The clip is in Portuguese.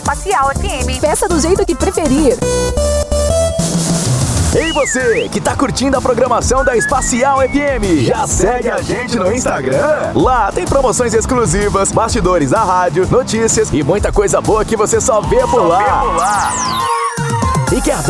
Espacial FM. Peça do jeito que preferir. Ei você, que tá curtindo a programação da Espacial FM, já segue a gente no Instagram? Lá tem promoções exclusivas, bastidores da rádio, notícias e muita coisa boa que você só vê por lá. E quer